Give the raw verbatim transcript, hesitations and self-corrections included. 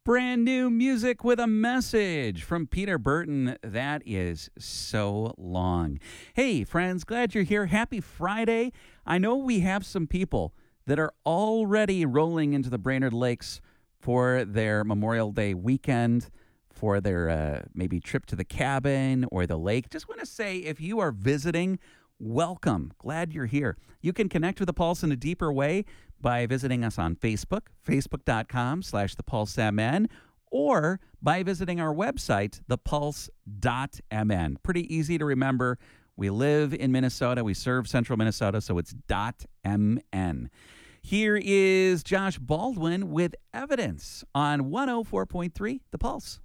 Brand new music with a message from Peter Burton. That is so long. Hey, friends, glad you're here. Happy Friday. I know we have some people that are already rolling into the Brainerd Lakes for their Memorial Day weekend, for their uh, maybe trip to the cabin or the lake. Just want to say, if you are visiting, welcome. Glad you're here. You can connect with The Pulse in a deeper way by visiting us on Facebook, facebook.com slash The Pulse M N, or by visiting our website, the pulse dot m n. Pretty easy to remember. We live in Minnesota. We serve central Minnesota, so it's .mn. Here is Josh Baldwin with Evidence on one oh four point three The Pulse.